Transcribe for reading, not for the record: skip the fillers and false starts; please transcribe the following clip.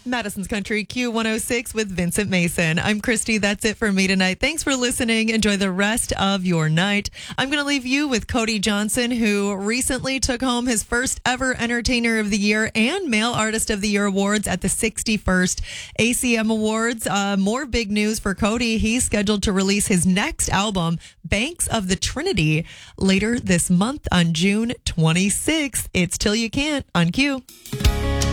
Madison's Country Q106 with Vincent Mason. I'm Christy. That's it for me tonight. Thanks for listening. Enjoy the rest of your night. I'm going to leave you with Cody Johnson, who recently took home his first ever Entertainer of the Year and Male Artist of the Year awards at the 61st ACM Awards. More big news for Cody. He's scheduled to release his next album, Banks of the Trinity, later this month on June 26th. It's Till You Can't on Q.